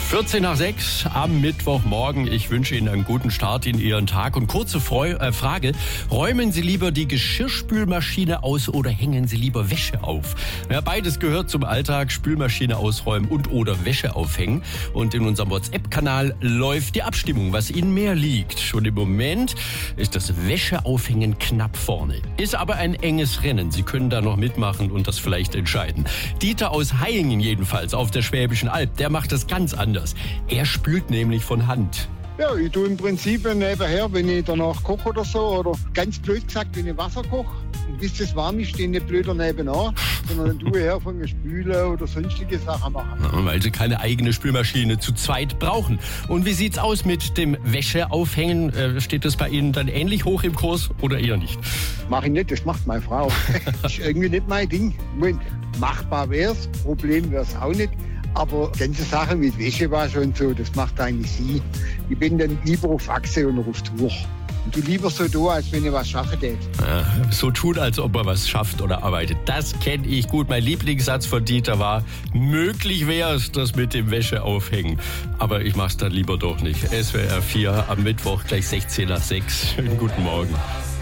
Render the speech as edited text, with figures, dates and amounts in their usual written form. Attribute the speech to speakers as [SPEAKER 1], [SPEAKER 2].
[SPEAKER 1] 14 nach 6 am Mittwochmorgen. Ich wünsche Ihnen einen guten Start in Ihren Tag. Und kurze Frage, räumen Sie lieber die Geschirrspülmaschine aus oder hängen Sie lieber Wäsche auf? Ja, beides gehört zum Alltag, Spülmaschine ausräumen und oder Wäsche aufhängen. Und in unserem WhatsApp-Kanal läuft die Abstimmung, was Ihnen mehr liegt. Schon im Moment ist das Wäscheaufhängen knapp vorne. Ist aber ein enges Rennen. Sie können da noch mitmachen und das vielleicht entscheiden. Dieter aus Hayingen jedenfalls auf der Schwäbischen Alb, der macht das ganz anders. Er spült nämlich von Hand.
[SPEAKER 2] Ja, ich tue im Prinzip nebenher, wenn ich danach koche oder so, oder ganz blöd gesagt, wenn ich Wasser koche, und bis das warm ist, stehe ich nicht blöder nebenan, sondern dann tue ich herfangen spülen oder sonstige Sachen machen.
[SPEAKER 1] Ja, weil sie keine eigene Spülmaschine zu zweit brauchen. Und wie sieht's aus mit dem Wäscheaufhängen? Steht das bei Ihnen dann ähnlich hoch im Kurs oder eher nicht?
[SPEAKER 2] Mach ich nicht, das macht meine Frau. Das ist irgendwie nicht mein Ding. Ich meine, machbar wär's, Problem wär's auch nicht. Aber ganze Sachen mit Wäschewaschen und so, das macht eigentlich sie. Ich bin dann lieber auf Achse und auf Tuch. Und du lieber so da, als wenn ich was schaffen tät.
[SPEAKER 1] Ja, so tun, als ob man was schafft oder arbeitet. Das kenne ich gut. Mein Lieblingssatz von Dieter war, möglich wäre es, das mit dem Wäscheaufhängen. Aber ich mache es dann lieber doch nicht. SWR 4 am Mittwoch gleich 16 nach 6. Schönen guten Morgen.